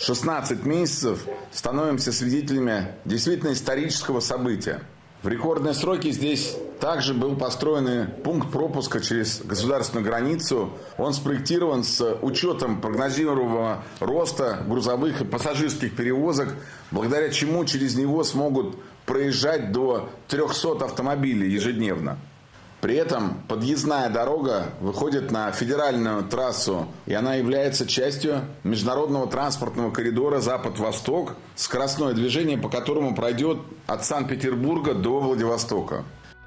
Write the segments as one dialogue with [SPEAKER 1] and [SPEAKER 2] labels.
[SPEAKER 1] 16 месяцев становимся свидетелями действительно исторического события. В рекордные сроки здесь также был построен и пункт пропуска через государственную границу. Он спроектирован с учетом прогнозируемого роста грузовых и пассажирских перевозок, благодаря чему через него смогут проезжать до 300 автомобилей ежедневно. При этом подъездная дорога выходит на федеральную трассу, и она является частью международного транспортного коридора Запад-Восток, скоростное движение по которому пройдет от Санкт-Петербурга до Владивостока.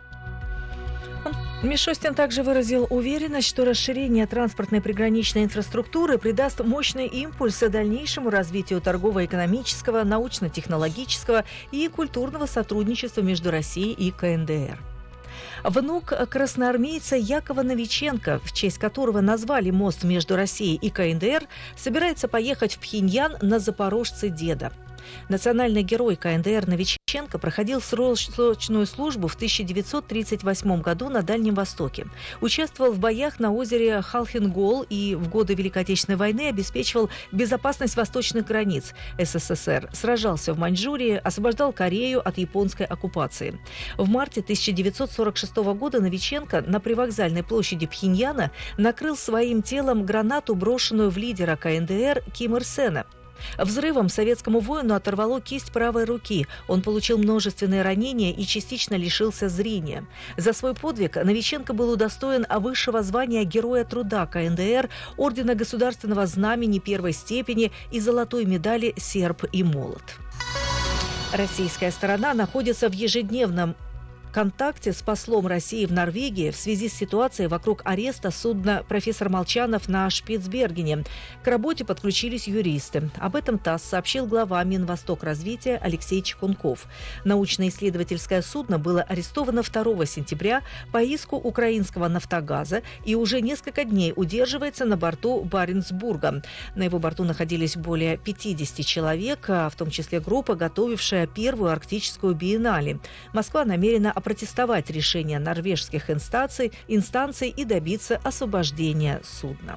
[SPEAKER 2] Мишустин также выразил уверенность, что расширение транспортной приграничной инфраструктуры придаст мощный импульс дальнейшему развитию торгово-экономического, научно-технологического и культурного сотрудничества между Россией и КНДР. Внук красноармейца Якова Новиченко, в честь которого назвали мост между Россией и КНДР, собирается поехать в Пхеньян на запорожце деда. Национальный герой КНДР Новиченко проходил срочную службу в 1938 году на Дальнем Востоке. Участвовал в боях на озере Халхин-Гол и в годы Великой Отечественной войны обеспечивал безопасность восточных границ СССР. Сражался в Маньчжурии, освобождал Корею от японской оккупации. В марте 1946 года Новиченко на привокзальной площади Пхеньяна накрыл своим телом гранату, брошенную в лидера КНДР Ким Ир Сена. Взрывом советскому воину оторвало кисть правой руки. Он получил множественные ранения и частично лишился зрения. За свой подвиг Новиченко был удостоен высшего звания Героя труда КНДР, ордена Государственного знамени первой степени и золотой медали «Серп и молот». Российская сторона находится в ежедневном контакте с послом России в Норвегии в связи с ситуацией вокруг ареста судна «Профессор Молчанов» на Шпицбергене. К работе подключились юристы. Об этом ТАСС сообщил глава Минвостокразвития Алексей Чекунков. Научно-исследовательское судно было арестовано 2 сентября по иску украинского «Нафтогаза» и уже несколько дней удерживается на борту Баренцбурга. На его борту находились более 50 человек, в том числе группа, готовившая первую арктическую биеннале. Москва намерена опротестовать решение норвежских инстанций и добиться освобождения судна.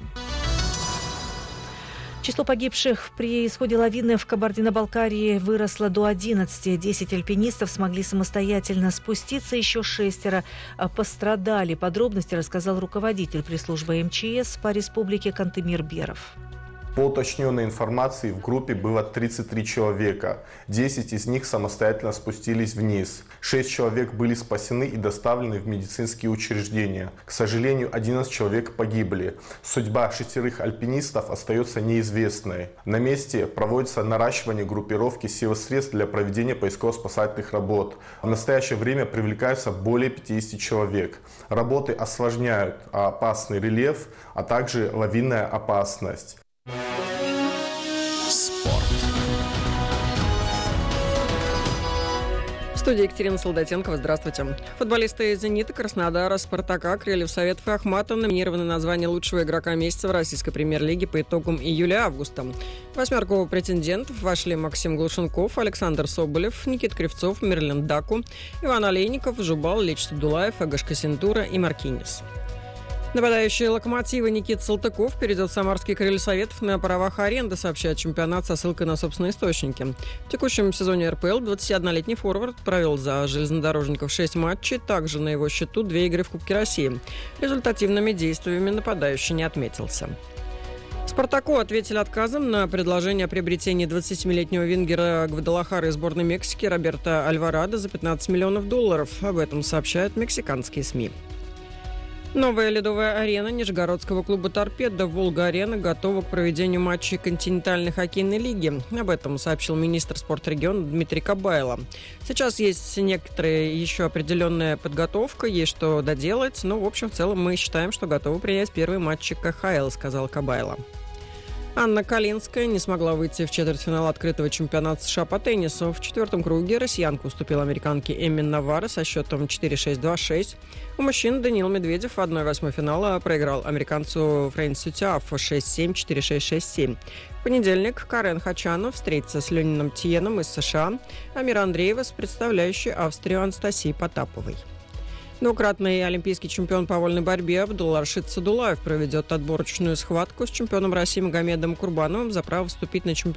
[SPEAKER 2] Число погибших при исходе лавины в Кабардино-Балкарии выросло до 11. 10 альпинистов смогли самостоятельно спуститься, еще 6 пострадали. Подробности рассказал руководитель пресс-службы МЧС по республике Кантемир Беров.
[SPEAKER 3] По уточненной информации, в группе было 33 человека. 10 из них самостоятельно спустились вниз. 6 человек были спасены и доставлены в медицинские учреждения. К сожалению, 11 человек погибли. Судьба 6 альпинистов остается неизвестной. На месте проводится наращивание группировки сил и средств для проведения поисково-спасательных работ. В настоящее время привлекаются более 50 человек. Работы осложняют опасный рельеф, а также лавинная опасность.
[SPEAKER 4] В студии Екатерина Солдатенкова. Здравствуйте. Футболисты из «Зенита», Краснодара, «Спартака», Крыльев Советов и Ахмата номинированы на звание лучшего игрока месяца в российской премьер-лиге по итогам июля-августа. В 8 претендентов вошли Максим Глушенков, Александр Соболев, Никита Кривцов, Мерлен Даку, Иван Олейников, Жубал, Лечь Сабдулаев, Агашка Сентура и Маркинес. Нападающий «Локомотива» Никита Салтыков перейдет в самарский «Крылья Советов» на правах аренды, сообщает чемпионат со ссылкой на собственные источники. В текущем сезоне РПЛ 21-летний форвард провел за железнодорожников 6 матчей, также на его счету 2 игры в Кубке России. Результативными действиями нападающий не отметился. «Спартаку» ответили отказом на предложение о приобретении 27-летнего вингера Гвадалахары из сборной Мексики Роберто Альварадо за $15 миллионов. Об этом сообщают мексиканские СМИ. Новая ледовая арена Нижегородского клуба «Торпедо» «Волга-арена» готова к проведению матчей континентальной хоккейной лиги. Об этом сообщил министр спорта региона Дмитрий Кабайло. Сейчас есть некоторая еще определенная подготовка, есть что доделать, но в общем в целом мы считаем, что готовы принять первые матчи КХЛ, сказал Кабайло. Анна Калинская не смогла выйти в четвертьфинал открытого чемпионата США по теннису. В 4-м круге россиянка уступила американке Эмми Наварро со счетом 4-6-2-6. У мужчин Даниил Медведев в 1/8 финала проиграл американцу Фрэнсису Тиаффу 6-7, 4-6, 6-7. В понедельник Карен Хачанов встретится с Лениным Тиеном из США, а Мира Андреева с представляющей Австрию Анастасией Потаповой. Двукратный олимпийский чемпион по вольной борьбе Абдулрашид Садулаев проведет отборочную схватку с чемпионом России Магомедом Курбановым за право вступить на чемпионат